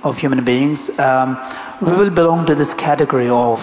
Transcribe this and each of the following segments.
of human beings, we will belong to this category of,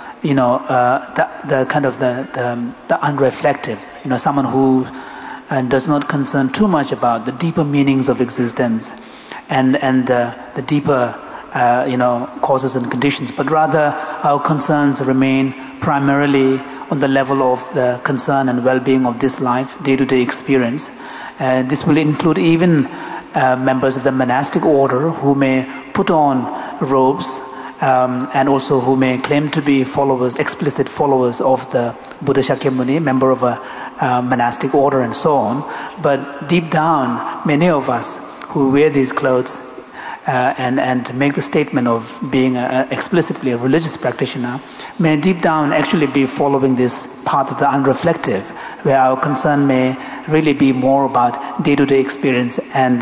the kind of the unreflective, someone who does not concern too much about the deeper meanings of existence and the deeper, causes and conditions, but rather our concerns remain primarily on the level of the concern and well-being of this life, day-to-day experience. This will include even members of the monastic order who may put on robes and also who may claim to be explicit followers of the Buddha Shakyamuni, member of a monastic order and so on. But deep down, many of us who wear these clothes and make the statement of being explicitly a religious practitioner may deep down actually be following this path of the unreflective, where our concern may really be more about day-to-day experience and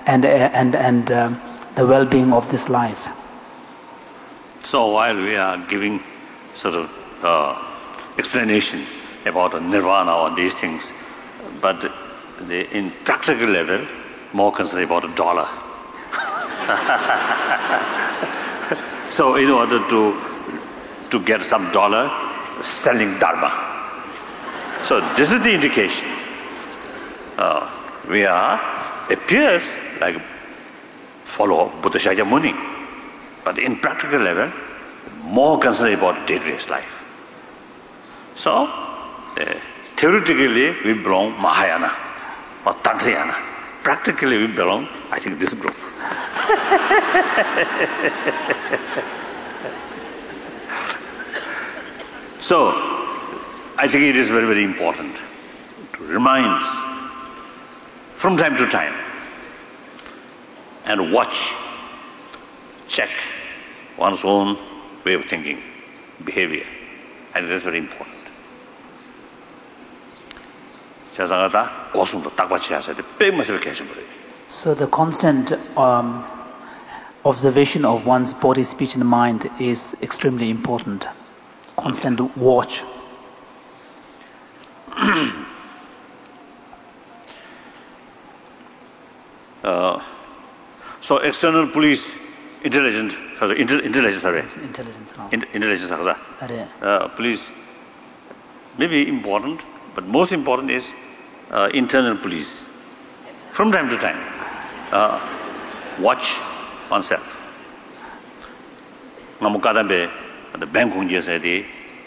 the well-being of this life. So while we are giving sort of explanation about nirvana or these things, but in practical level, more concerned about the dollar. So in order to get some dollar, selling dharma. So this is the indication. We appears like follow Buddha Shakyamuni, but in practical level, more concerned about day-to-day life. So theoretically, we belong Mahayana or Tantrayana. Practically, we belong, I think, this group. So, I think it is very, very important to remind from time to time and watch, check one's own way of thinking, behavior. I think that's very important. So the constant observation of one's body, speech and mind is extremely important. Constant watch. So external police intelligence police may be important, but most important is internal police. From time to time, watch oneself. Ngamukadabe the bank 공지에서디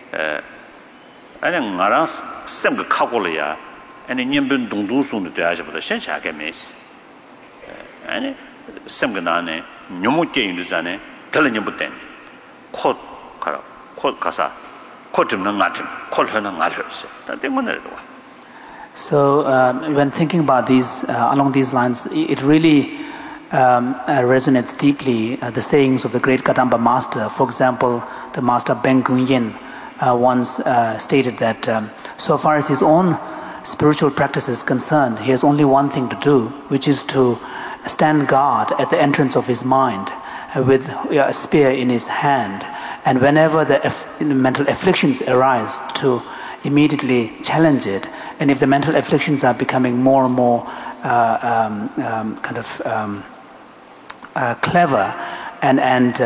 아니 나랑 쌤그 카고려야 아니 년변 동동송도 돼야지보다 신샤게 메시 아니 쌤그 나네 녀목게 인도잖아 달려년부터 콧 가라 콧 가사 콧 좀 나좀 콧 하나 나르세 다 때문에 So when thinking about these along these lines, it really resonates deeply the sayings of the great Kadamba master. For example, the master Ben Gunyin once stated that so far as his own spiritual practice is concerned, he has only one thing to do, which is to stand guard at the entrance of his mind with a spear in his hand, and whenever the mental afflictions arise, to immediately challenge it. And if the mental afflictions are becoming more and more clever and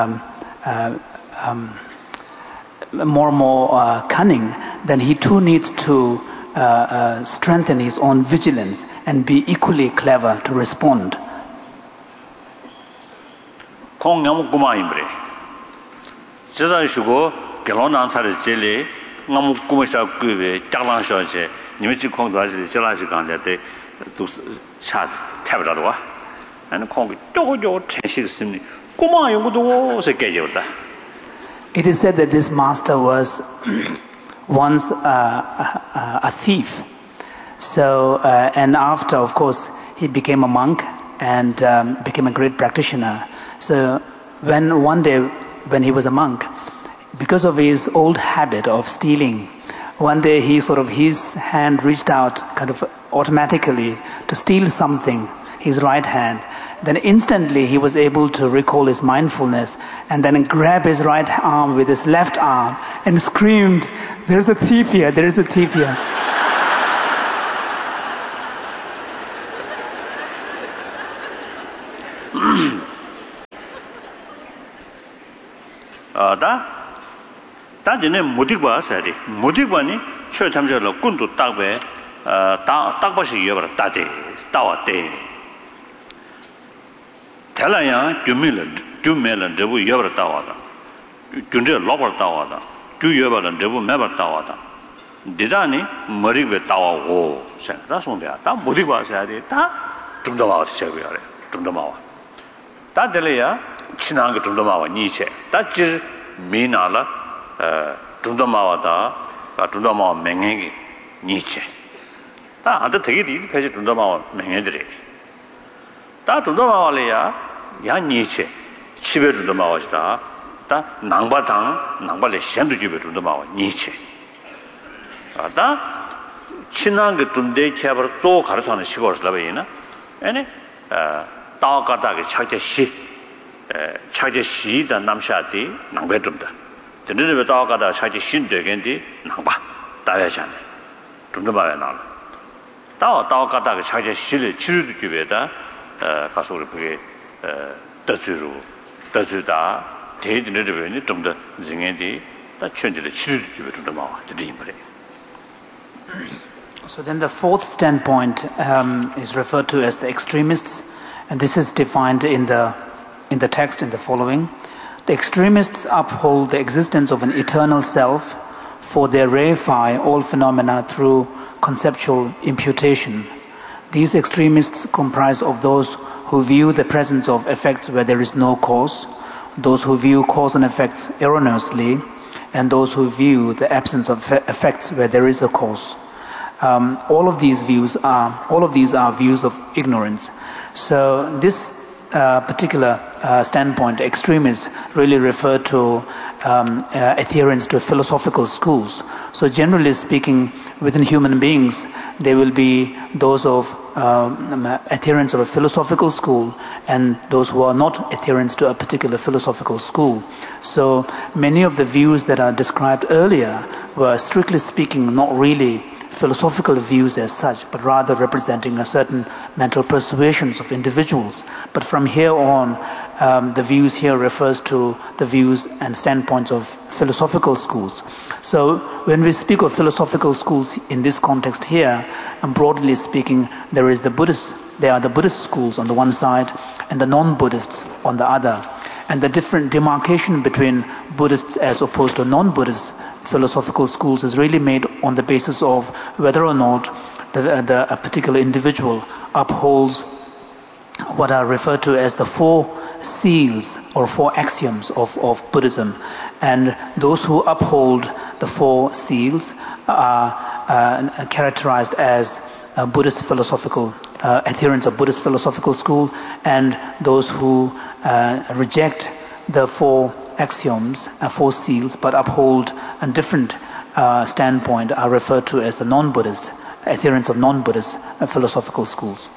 more and more cunning, then he too needs to strengthen his own vigilance and be equally clever to respond. It is said that this master was once a thief. So, and after, of course, he became a monk and became a great practitioner. So, one day when he was a monk, because of his old habit of stealing, one day his hand reached out kind of automatically to steal something, his right hand. Then instantly he was able to recall his mindfulness and then grab his right arm with his left arm and screamed, "There's a thief here, there's a thief here." 다 전에 무디바 사리 무디바니 최 탐저로 군도 딱배 딱바시 이어버려 따대 따왔대 달라야 주멜은 저부 이어버려 따와다 준저 로버 따와다 주 이어버려 저부 매버 따와다 디다니 머리베 따와고 생다 손대야 다 무디바 사리 다 좀더 와서 제고요 좀더 와와 다 들려야 친한 거 좀더 와와 니체 다지 미나라 좀더 와와다 좀더 와와 맹행이 니체 다 안도 되게 이 패지 좀더 와와 맹행들이 다 좀더 와와래야 야 니체 집에 좀더 와와시다 다 낭바래 현도 집에 좀더 와와 니체 다 친한 거 좀대 캐버 조 가르쳐는 시골에서 라베이나 아니 다가다게 차제시다 남샤디 낭배 좀다 근데 다가다 차제 신되겠는데 낭바 다야잖아 좀더 봐야 나라 다가다게 차제 시를 치료도 주베다 가서 우리 그게 더주다 대진을 되면 좀더 증행디 다 천지를 치료도 주베 좀더 봐 드리는 거래. So then the fourth standpoint is referred to as the extremists, and this is defined in the text in the following. The extremists uphold the existence of an eternal self, for they reify all phenomena through conceptual imputation. These extremists comprise of those who view the presence of effects where there is no cause, those who view cause and effects erroneously, and those who view the absence of effects where there is a cause. All of these are views of ignorance. So this particular standpoint, extremists really refer to adherence to philosophical schools. So generally speaking, within human beings, there will be those of adherents of a philosophical school and those who are not adherents to a particular philosophical school. So many of the views that are described earlier were, strictly speaking, not really philosophical views as such, but rather representing a certain mental persuasions of individuals. But from here on, the views here refers to the views and standpoints of philosophical schools. So when we speak of philosophical schools in this context here, and broadly speaking, there are the Buddhist schools on the one side and the non-Buddhists on the other. And the different demarcation between Buddhists as opposed to non-Buddhist philosophical schools is really made on the basis of whether or not a particular individual upholds what are referred to as the four seals or four axioms of Buddhism. And those who uphold the four seals are characterized as Buddhist philosophical adherents of Buddhist philosophical school, and those who reject the four axioms, four seals, but uphold a different standpoint are referred to as the non-Buddhist, adherents of non-Buddhist philosophical schools.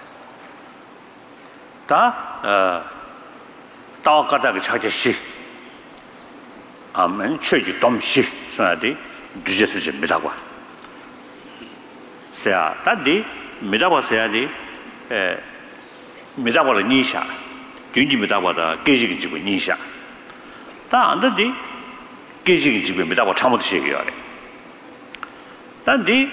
다가다게 차제시 아멘 최지 dom시 소야디 뒤제스지 미다고 세야 다디 미다고세야디 미다고를 니샤 균지 미다고다 계지기 지고 니샤 다 안다디 계지기 지고 미다고 참못 시기요래 단디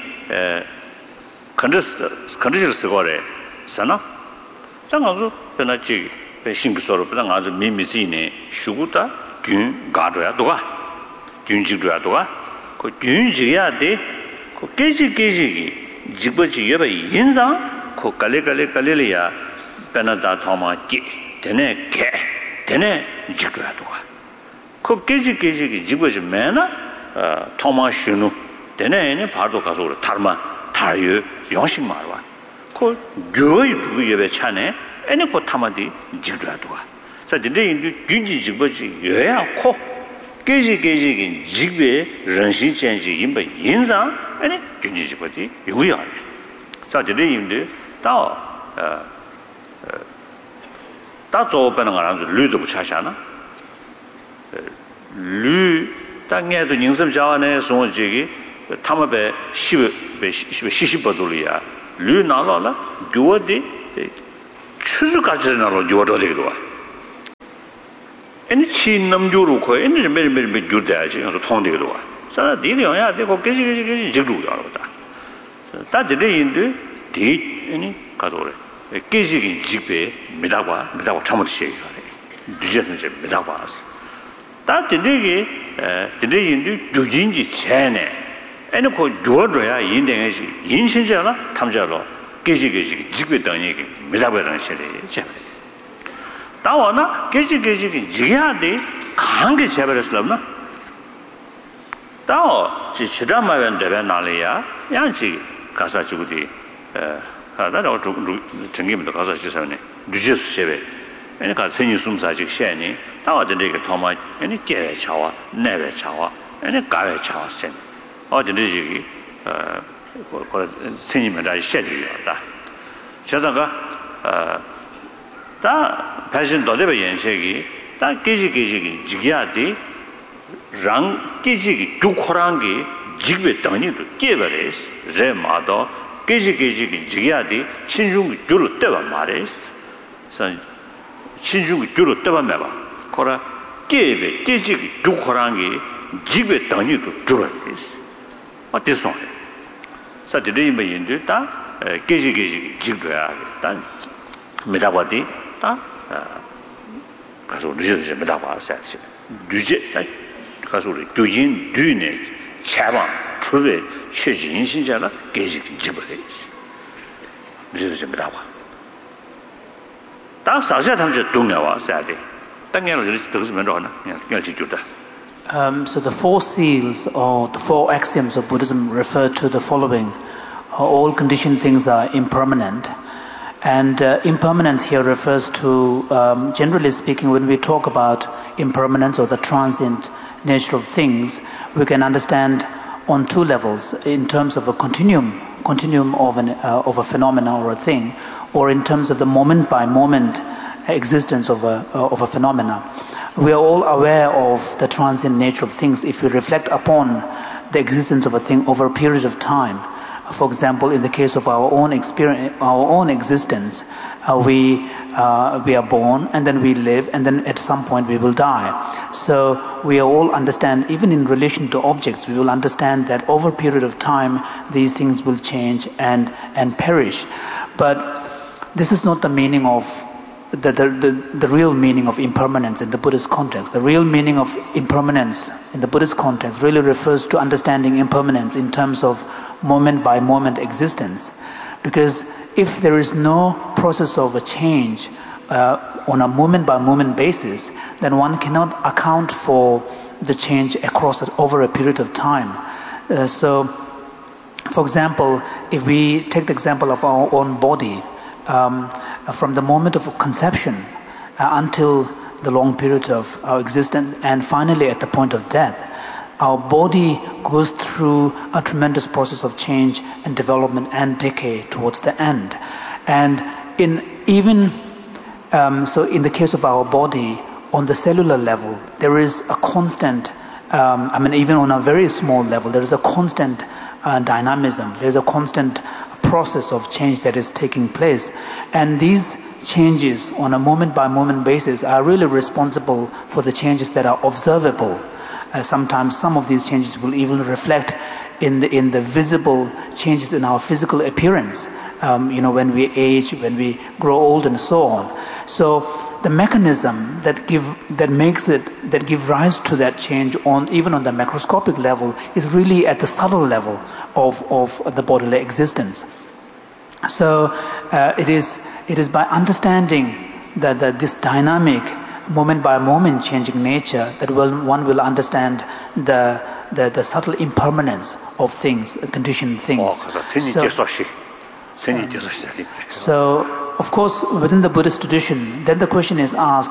컨디스 쓰고래 사나 당아주 변하지 배신구소로 그냥 아주 미미지네 슈구다 균 가져야 도가 균지도야 도가 그 균지야 돼그 깨지기 집어지 여러 인상 그 갈래야 변하다 도마기 되네 개 되네 지도야 도가 그 깨지기 집어지 매나 토마슈누 되네 바로 가서 우리 달마 다유 영식 말와 그 교의 두 예배 차네 애니 고 타마디 지도야도가 자 근데 균지 집어지 여야 코 깨지기 집에人心 전지 임바 인상 아니 균지 집어지 요야 자 근데 임데 다 조변은 거라서 류도 못 찾잖아 류 땅에도 인심 자원에 송지기 타마베 10%돌이야 류 나라라 교어디 추수까지 나로 요도 되기도 와 any chin number, any very good as you told the door. So, did you have the occasion to do that? The day in the date any Kadore. A Kiji Jipe, Medawa, Tamoshi, Dijeton Medawas. That the day in the Dujinji Chane, and a called Dordrea in the Yinshinjala, Tamjalo, Kiji Jipe Dani, Medawa and Shelley. Tawana, Kiji Jiade, Kangi Chabereslavna. Tao, Chidama and Devenalia, Yanchi, Kasachuti, that ought to give the Kasachi, Dujas Cheve, and a Katsini Sumsaji Shani, Tao the Nigger Toma, any Gay Chawa, Neve Chawa, and a Gaya Chawa Sen, or the Niji, Cinema Shedi. Shazaga, that passion Dodeva Yenshegi, that Kiji Jigiati. Rang Kiji Dukorangi, Jigbe Dani to Giveres, Remado, Kiji Jigiadi, Chinjung Dulu Teva Mares, San Chinjung Dulu Teva Meva, Cora Give Kiji Dukorangi, Jigbe Dani to Duras. What is one? Such a day may indicate that Kiji Jigba, then Medawadi, that Kazu Medawa says, Dujet. Doing it, Chavan, Truve, Chejin Shinjala, Gazik Jibbers. This is a Medawa. That's a set of Dungawa, Saturday. So the four seals or the four axioms of Buddhism refer to the following. All conditioned things are impermanent. And impermanence here refers to, generally speaking, when we talk about impermanence or the transient nature of things, we can understand on two levels, in terms of a continuum of a phenomena or a thing, or in terms of the moment by moment existence of a phenomena. We are all aware of the transient nature of things if we reflect upon the existence of a thing over a period of time. For example, in the case of our own experience, our own existence, we are born and then we live and then at some point we will die. So we all understand, even in relation to objects, we will understand that over a period of time these things will change and perish. But this is not the meaning of the real meaning of impermanence in the Buddhist context. The real meaning of impermanence in the Buddhist context really refers to understanding impermanence in terms of moment by moment existence. Because if there is no process of a change on a moment by moment basis, then one cannot account for the change over a period of time. So, for example, if we take the example of our own body, from the moment of conception until the long period of our existence, and finally at the point of death, our body goes through a tremendous process of change and development and decay towards the end. And in the case of our body, on the cellular level, there is a constant, even on a very small level, there is a constant dynamism. There is a constant process of change that is taking place. And these changes on a moment by moment basis are really responsible for the changes that are observable. Sometimes some of these changes will even reflect in the visible changes in our physical appearance, when we age, when we grow old, and so on. So the mechanism that give rise to that change even on the macroscopic level is really at the subtle level of the bodily existence. So it is by understanding that this dynamic moment by moment changing nature that one will understand the subtle impermanence of things, conditioned things. So, of course, within the Buddhist tradition, then the question is asked: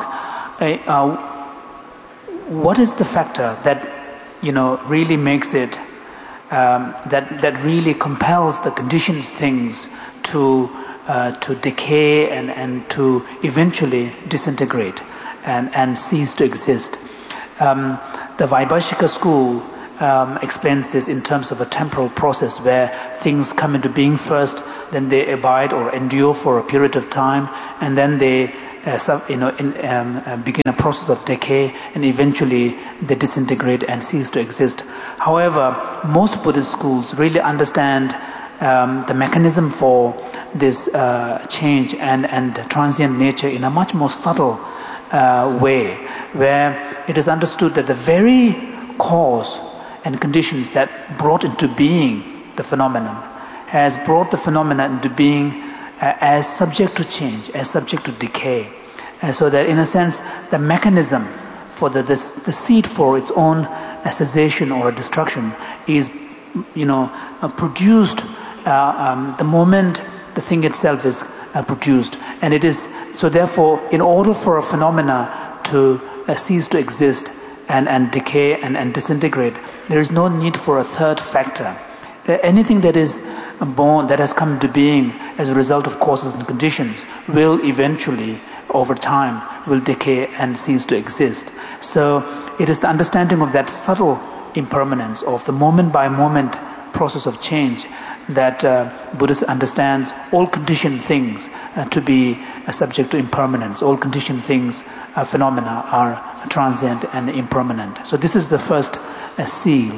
what is the factor that really makes it that really compels the conditioned things to decay and to eventually disintegrate and cease to exist? The Vaibhashika school explains this in terms of a temporal process where things come into being first, then they abide or endure for a period of time, and then they begin a process of decay, and eventually they disintegrate and cease to exist. However, most Buddhist schools really understand the mechanism for this change and transient nature in a much more subtle way, where it is understood that the very cause and conditions that brought into being the phenomenon has brought the phenomena into being as subject to change, as subject to decay. So that in a sense, the mechanism for the seed for its own cessation or destruction is, produced the moment the thing itself is produced. And it is, so therefore, in order for a phenomena to cease to exist and decay and disintegrate, there is no need for a third factor. Anything that is born, that has come into being as a result of causes and conditions, will eventually, over time, will decay and cease to exist. So it is the understanding of that subtle impermanence, of the moment by moment process of change, that Buddhist understands all conditioned things to be subject to impermanence. All conditioned things, phenomena, are transient and impermanent. So this is the first seal.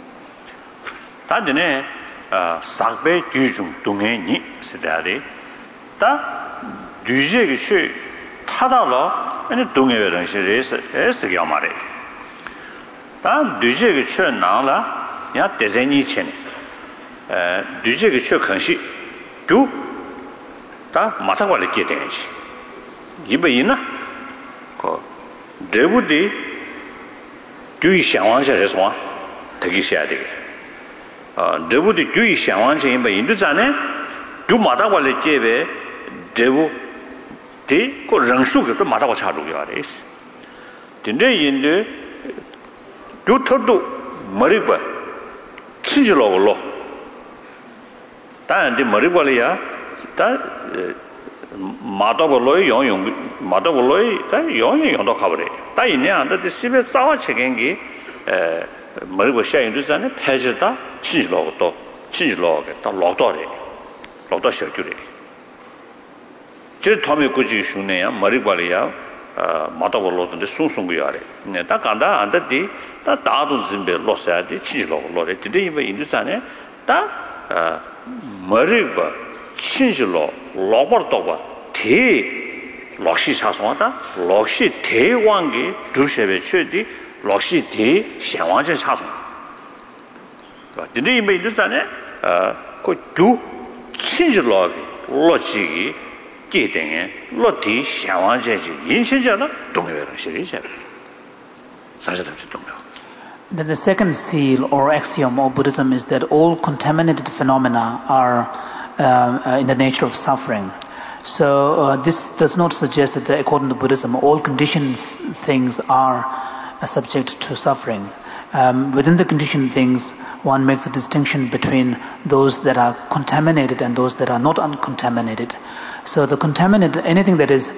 다드네 sakbe gyujung dunghe ni sidari ta düje güçü tadala ene dunghe veren şey es yamare ta düje güçü nala ya dezeni chen düje güçü kanshi du ta matangwale ge denji yibe yina ko debudi düyi xiangwang xia reswa degi xia de debuti gyui xiangwang chen yinba yindu zane gyu matagwa le jebe debu di ko rengshu ge to matagwa cha ru ya res dinde yindu gyu thodu marigwa chinji lo lo ta de marigwa le ya ta matagwa lo yong matagwa lo ta yong do khabre ta ine anda de sibe zawa chegengi 머리고 샤인도 전에 패지다 친지로도 친지로게 다 록도래 록도 셔주래 제 도미 꾸지 슈네야 머리발이야 마다볼로던데 숭숭구야래 네다 간다 안다디 다 다도 짐베 로사디 친지로로래 디데이베 인도산에 다 머리바 친지로 록버도바 대 록시 사소하다 록시 대왕기 두셰베 최디 록시 대 xiangwang 차송. 근데 이 메이드산에 그두 친지로 로지기 계등에 로디 xiangwang제지 인신자는 동요를 시리죠. 사실은 동요. Then the second seal or axiom of Buddhism is that all contaminated phenomena are in the nature of suffering. So this does not suggest that according to Buddhism all conditioned things are subject to suffering. Within the conditioned things, one makes a distinction between those that are contaminated and those that are not uncontaminated. So the contaminated, anything that is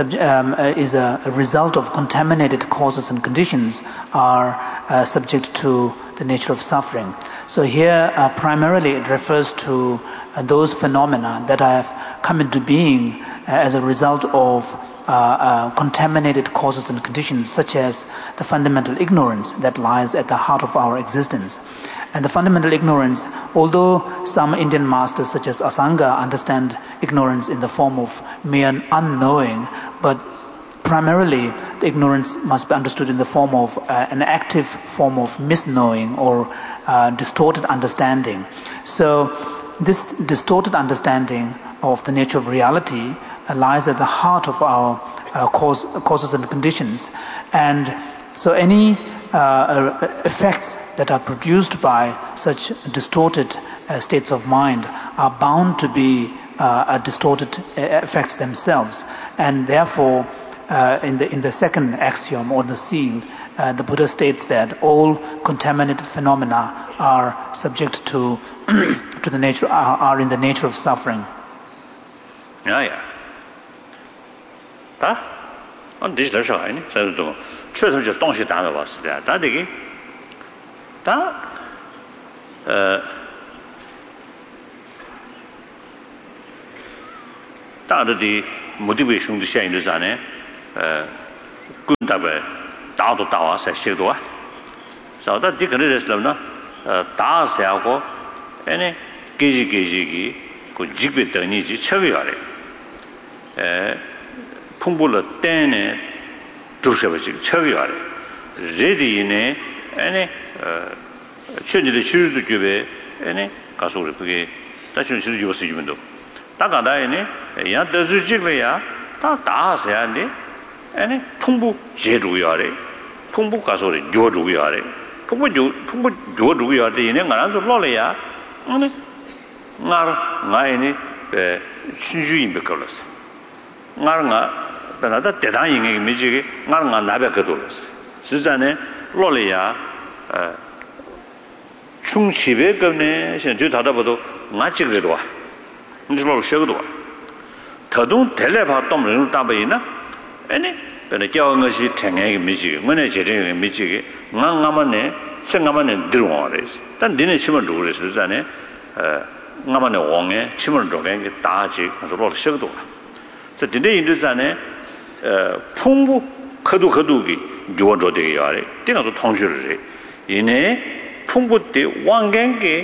a result of contaminated causes and conditions are subject to the nature of suffering. So here primarily it refers to those phenomena that have come into being as a result of contaminated causes and conditions, such as the fundamental ignorance that lies at the heart of our existence. And the fundamental ignorance, although some Indian masters such as Asanga understand ignorance in the form of mere unknowing, but primarily the ignorance must be understood in the form of an active form of misknowing or distorted understanding. So this distorted understanding of the nature of reality lies at the heart of our causes and conditions. And so any effects that are produced by such distorted states of mind are bound to be distorted effects themselves. And therefore, in the second axiom or the seal, the Buddha states that all contaminated phenomena are subject to the nature, are in the nature of suffering. Yeah. 다 디지털 시간이 저도 최선의 동시 단어 봤습니다. 다 되게 다 다들이 motivation to share in the zane, Kundabe, Dado Dawa, says Shidua. So that Dickeris Lavna, Das Yago, any Gigi, could jibit the Niji Chaviare. Pumbula Tene, Dushavich Chaviare. Ready in any change the shoes to give any Kasuri, that's what you see even though. Takadaine, ya Dazujiglia, Das Yandi, any Pumbu Jeduyare, Pumbu Kasori, Joduyare, Pumbu Joduyare, in Anzo Lolia, only Naini Shinju in Becolas. Naranga, Benada, Dedying in Miji, Naranga Nabacatolas. Suzanne, Lolia, Chung Chibe, Governor, Jutadabo, Magic Redua. Nishlo Shagdua. Tadun Teleba Tom Tabaina, any Benajawangashi Tangay Miji, Manager Miji, Nangamane, Sangaman Druares. Then dinner Chimmer Duris, Luzane, Namane Wonge, Chimmer Drogang, Taji, and the Lord Shagdua. So today in Luzane, Pumbu Kadu Kadugi, Jodo de Yare, dinner to Tonjuri. In a Pumbu de Wangange,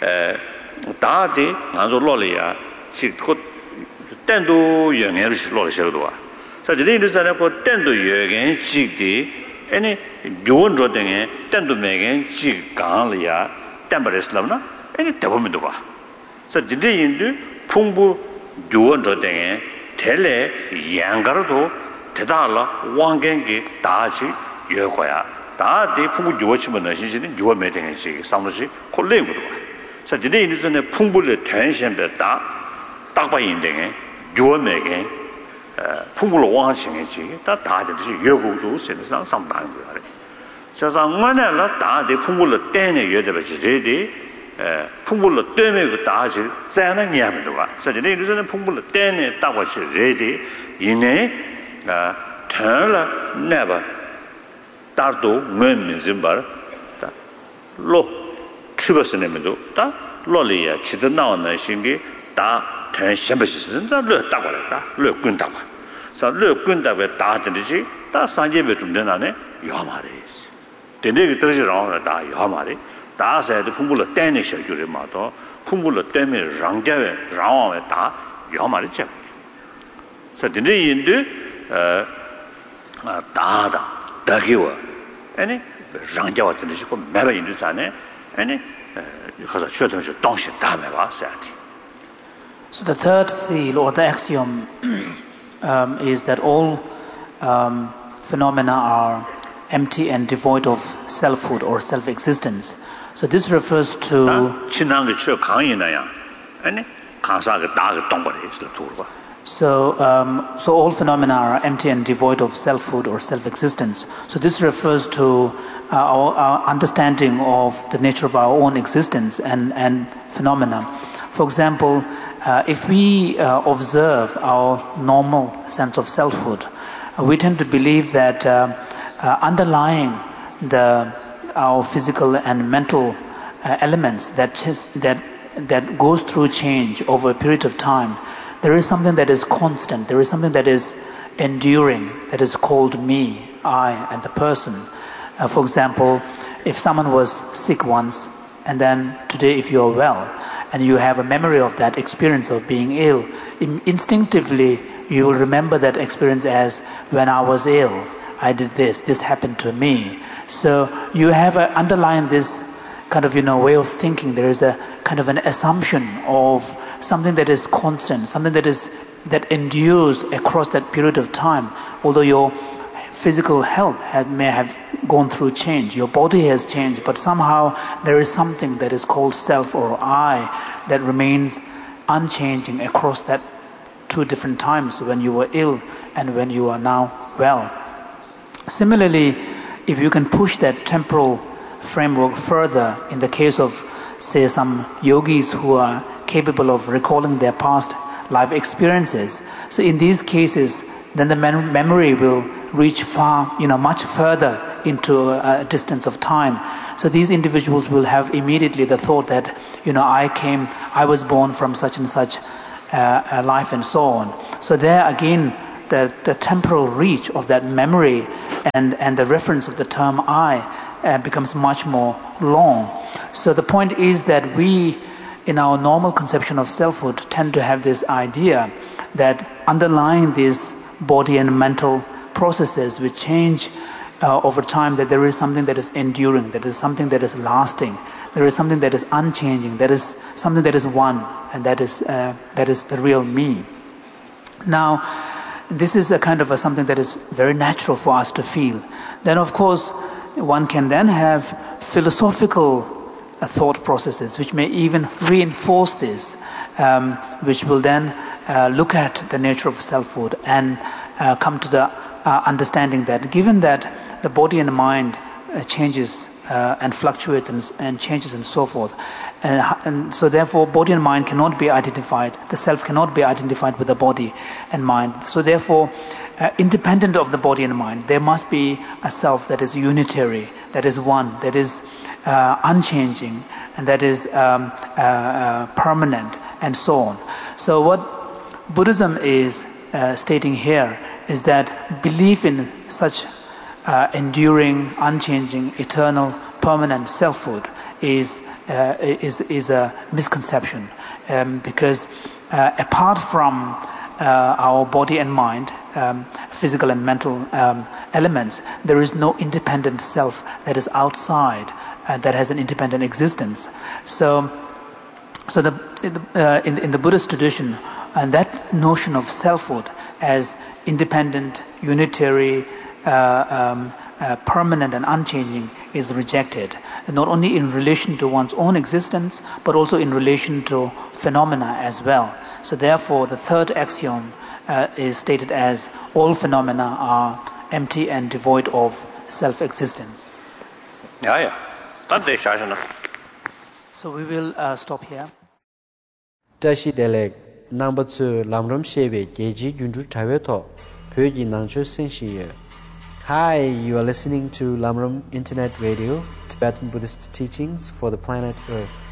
Dadi, Anzo Lolia. She could tend to young Irish Lord. Such a day is that I could tend to you again, Chigdi, any Joan Roding, tend to make Chig Galia, Temperis Lavna, any Tabumidua. Such a day in the Pumbu, Joan Roding, Tele, Yangardo, Tedala, Wangangi, Daji, Yokoya, Dadi, Pumbu Joachman, she's in your meeting and she, Samashi, Colimudua. Such a day is in a Pumbu tension that. Takba Inding, Joameg, Pumula washing, that died Yogu, sometimes. Says on one lot, the Pumula 10 years of ready, Pumula 10 Daji, Zana Yamidua. Such a name is a Pumula 10 that was ready in a turn never. Tardo, Mun Zimbar, Lo, Tribasinemido, Lolia, Chitana, Shingi, Da. Turn Shembasis, look Dagua, look Gundaba. So look Gundaba, Dartenergy, that's Sanjay to Denane, Yamaris. The negative around that Yamari, that's at the Pumula Danish Yurimato, Pumula Demi Rangja, Rawan, Da, Yamari. So the day in the Dada, Dagiwa, any Rangja, never in the Sane, any because a church don't shit damn said. So the third seal or the axiom is that all phenomena are empty and devoid of selfhood or self-existence. So this refers to... So all phenomena are empty and devoid of selfhood or self-existence. So this refers to our understanding of the nature of our own existence and phenomena. For example, if we observe our normal sense of selfhood, we tend to believe that underlying our physical and mental elements that goes through change over a period of time, there is something that is constant, there is something that is enduring, that is called me, I, and the person. For example, if someone was sick once, and then today if you are well, and you have a memory of that experience of being ill, instinctively you will remember that experience as when I was ill, I did this happened to me. So you have underlying this kind of way of thinking. There is a kind of an assumption of something that is constant, something that endures across that period of time. Although your physical health may have gone through change, your body has changed, but somehow there is something that is called self or I that remains unchanging across that two different times, when you were ill and when you are now well. Similarly, if you can push that temporal framework further, in the case of, say, some yogis who are capable of recalling their past life experiences, so in these cases, then the memory will reach far, much further into a distance of time. So these individuals will have immediately the thought that, I was born from such and such life and so on. So there again, the temporal reach of that memory and the reference of the term I becomes much more long. So the point is that we, in our normal conception of selfhood, tend to have this idea that underlying these body and mental processes which change over time, that there is something that is enduring, that is something that is lasting, there is something that is unchanging, that is something that is one, and that is the real me. Now, this is a kind of something that is very natural for us to feel. Then, of course, one can then have philosophical thought processes which may even reinforce this, which will then look at the nature of selfhood and come to the understanding that given that the body and mind changes and fluctuates and changes and so forth, and so therefore body and mind cannot be identified, the self cannot be identified with the body and mind. So therefore, independent of the body and mind, there must be a self that is unitary, that is one, that is unchanging, and that is permanent, and so on. So what Buddhism is stating here is that belief in such enduring, unchanging, eternal, permanent selfhood is a misconception, because apart from our body and mind, physical and mental elements, there is no independent self that is outside, that has an independent existence. So in the Buddhist tradition, and that notion of selfhood as independent, unitary, permanent and unchanging is rejected, not only in relation to one's own existence, but also in relation to phenomena as well. So therefore, the third axiom is stated as all phenomena are empty and devoid of self-existence. Yeah. So we will stop here. Tashi Delek number 2 Lamram Shebe Jeji Jundu Taweto Pyoji Nangcho Senshi. Hi, you are listening to Lamram Internet Radio, Tibetan Buddhist teachings for the planet Earth.